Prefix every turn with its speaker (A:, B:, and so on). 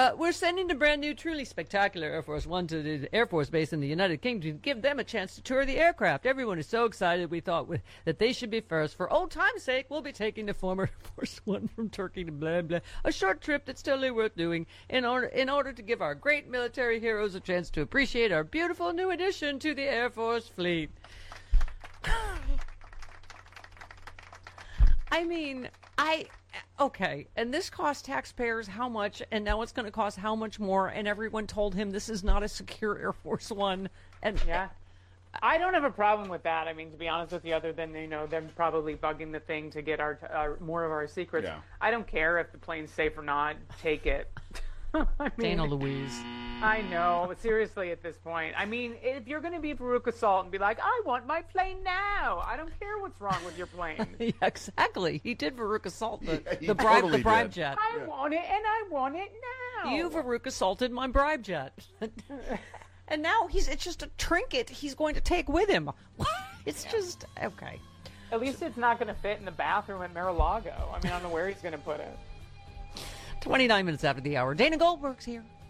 A: We're sending the brand new, truly spectacular Air Force One to the Air Force Base in the United Kingdom to give them a chance to tour the aircraft. Everyone is so excited. We thought that they should be first. For old time's sake, we'll be taking the former Air Force One from Turkey to blah, blah. A short trip that's totally worth doing in order to give our great military heroes a chance to appreciate our beautiful new addition to the Air Force fleet. I mean, okay, and this cost taxpayers how much, and now it's going to cost how much more, and everyone told him this is not a secure Air Force One. And
B: yeah, I don't have a problem with that. I mean, to be honest with you, other than, them probably bugging the thing to get our more of our secrets. Yeah. I don't care if the plane's safe or not. Take it. I mean,
A: Dana Louise.
B: I know, but seriously at this point. I mean, if you're going to be Veruca Salt and be like, I want my plane now. I don't care what's wrong with your plane.
A: Yeah, exactly. He did Veruca Salt the bribe jet.
B: I want it, and I want it now.
A: You Veruca Salted my bribe jet. And now it's just a trinket he's going to take with him. It's just, okay.
B: At least it's not going to fit in the bathroom at Mar-a-Lago. I mean, I don't know where he's going to put it.
A: 29 minutes after the hour. Dana Goldberg's here.